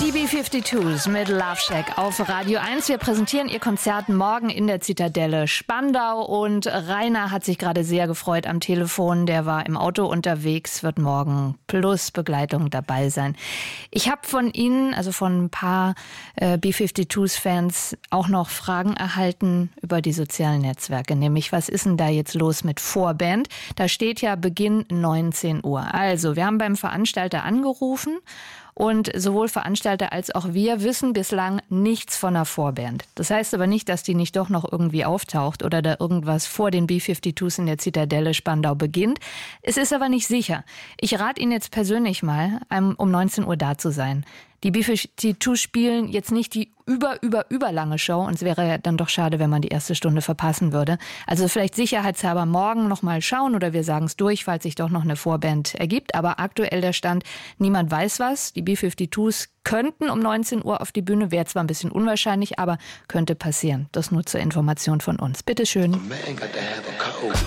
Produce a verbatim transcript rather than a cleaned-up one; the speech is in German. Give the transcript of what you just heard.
Die B zweiundfünfzig mit Love Shack auf Radio eins. Wir präsentieren ihr Konzert morgen in der Zitadelle Spandau und Rainer hat sich gerade sehr gefreut am Telefon. Der war im Auto unterwegs, wird morgen plus Begleitung dabei sein. Ich habe von Ihnen, also von ein paar äh, B zweiundfünfzig-Fans, auch noch Fragen erhalten über die sozialen Netzwerke. Nämlich, was ist denn da jetzt los mit Vorband? Da steht ja Beginn neunzehn Uhr. Also, wir haben beim Veranstalter angerufen. Und sowohl Veranstalter als auch wir wissen bislang nichts von einer Vorband. Das heißt aber nicht, dass die nicht doch noch irgendwie auftaucht oder da irgendwas vor den B zweiundfünfzig in der Zitadelle Spandau beginnt. Es ist aber nicht sicher. Ich rate Ihnen jetzt persönlich mal, um neunzehn Uhr da zu sein. Die B zweiundfünfzig spielen jetzt nicht die über, über, überlange Show und es wäre ja dann doch schade, wenn man die erste Stunde verpassen würde. Also vielleicht sicherheitshalber morgen noch mal schauen oder wir sagen es durch, falls sich doch noch eine Vorband ergibt. Aber aktuell der Stand, niemand weiß was. Die B zweiundfünfzig könnten um neunzehn Uhr auf die Bühne, wäre zwar ein bisschen unwahrscheinlich, aber könnte passieren. Das nur zur Information von uns. Bitteschön.